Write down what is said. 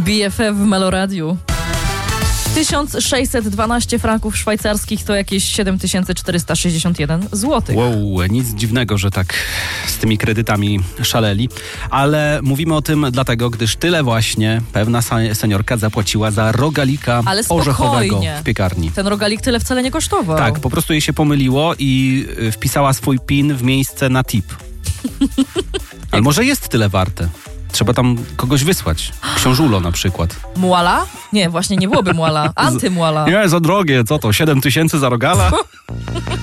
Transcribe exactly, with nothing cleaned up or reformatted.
B F F w Meloradiu. tysiąc sześćset dwanaście franków szwajcarskich to jakieś siedem tysięcy czterysta sześćdziesiąt jeden złotych. Wow, nic dziwnego, że tak z tymi kredytami szaleli. Ale mówimy o tym dlatego, gdyż tyle właśnie pewna seniorka zapłaciła za rogalika Ale orzechowego spokojnie. w piekarni. Ten rogalik tyle wcale nie kosztował. Tak, po prostu jej się pomyliło i y, wpisała swój PIN w miejsce na tip. Ale może jest tyle warte. Trzeba tam kogoś wysłać. Książulo na przykład. Muala? Nie, właśnie nie byłoby muala. Antymuala. Nie, za drogie, co to? siedem tysięcy za rogala?